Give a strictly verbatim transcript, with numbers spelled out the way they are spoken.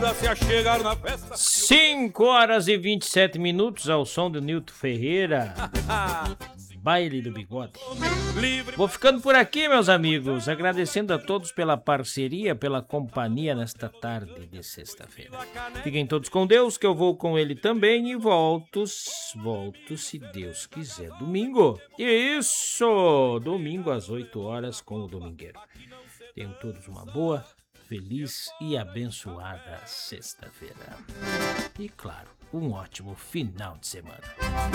Se achegar na festa. cinco horas e vinte e sete minutos ao som do Nilton Ferreira. Baile do Bigode. Vou ficando por aqui, meus amigos, agradecendo a todos pela parceria, pela companhia nesta tarde de sexta-feira. Fiquem todos com Deus, que eu vou com ele também e volto, volto se Deus quiser, domingo. Isso, domingo às oito horas com o Domingueiro. Tenham todos uma boa, feliz e abençoada sexta-feira. E claro, um ótimo final de semana.